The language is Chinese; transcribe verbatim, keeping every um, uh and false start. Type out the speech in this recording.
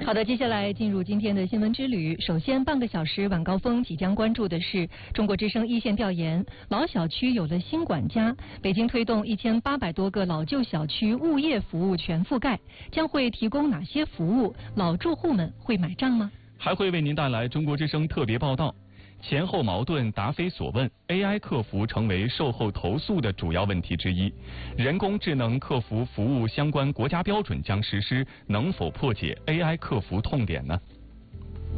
好的，接下来进入今天的新闻之旅。首先，半个小时晚高峰即将关注的是中国之声一线调研：老小区有了新管家。北京推动一千八百多个老旧小区物业服务全覆盖，将会提供哪些服务？老住户们会买账吗？ 还会为您带来中国之声特别报道。前后矛盾答非所问 ，A I 客服成为售后投诉的主要问题之一。人工智能客服服务相关国家标准将实施，能否破解 A I 客服痛点呢？